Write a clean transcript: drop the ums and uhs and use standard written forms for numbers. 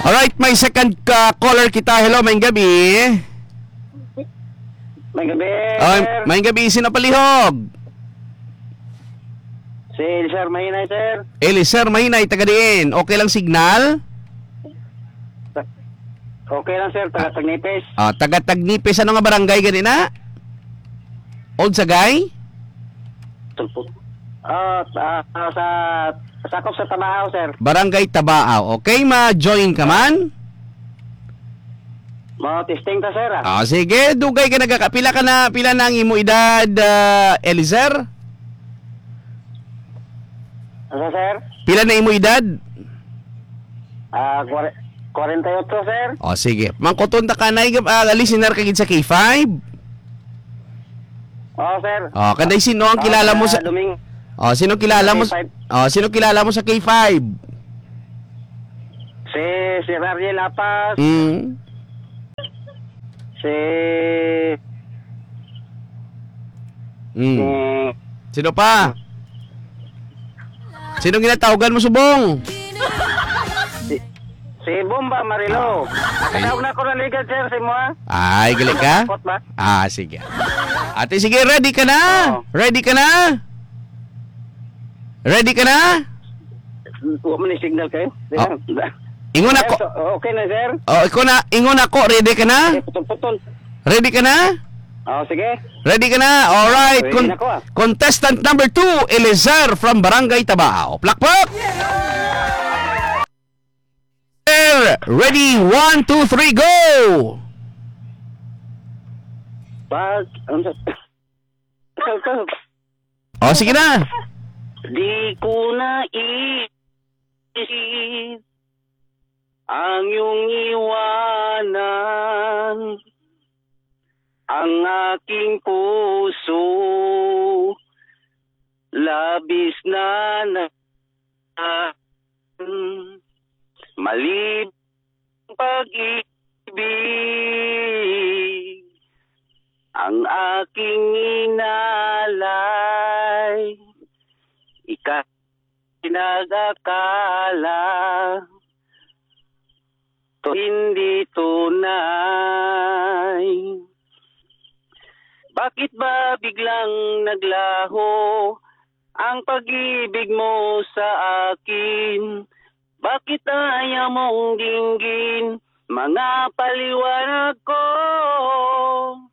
Alright, may second caller kita. Hello, may gabi. May gabi, Oh, sir. may gabi, sino palihog? Si Sir Mahinay, sir. Sir, mahinay, taga diin. Okay lang signal? Okay lang, sir. Taga-Tagnipis. Taga Tagnipis. Ano nga barangay ganina? Old Sagay? Tulpo. Sakop sa Tabahaw, sir. Barangay Tabaaw. Okay, ma-join ka man? Mo testing ta, sir. Sige, dugay ka nagkakapila ka na. Pila na ang imo edad, Eliezer? Ano, sir? Pila na imo edad? 48, sir. Sige. Mangkoton ta ka na, listener ka gid sa K5? Oo, sir. Kanday sino ang kilala mo sa... Duming. sino kilala mo sa... sino kilala mo sa K5? Si Rariel Lapas. Si... Sino pa? Sino ginatawagan mo, Subong? Si Bomba Marilo. Nakatawag na ako ng ligad, sir, si Moa. Ay, galing ka? Takot ba? Sige. Ate, sige, ready ka na? Oo. Ready ka na? Ready ka na? Huwag mo ni signal kayo. Ingon ako. Okay na, sir. Ingon ako, ready ka na? Putol-putol. Ready ka na? Sige. Ready ka na? Alright. Ready na ako, Contestant number 2, Eliezer from Barangay Tabao. Plakpak! Ready? 1, 2, 3, go! Sige na. Di ko na isip ang iyong iwanan, ang aking puso labis na malib pag-ibig ang aking inalay, pinag-akala to hindi tunay. Bakit ba biglang naglaho ang pag-ibig mo sa akin? Bakit ayaw mong dinggin mga paliwanag ko?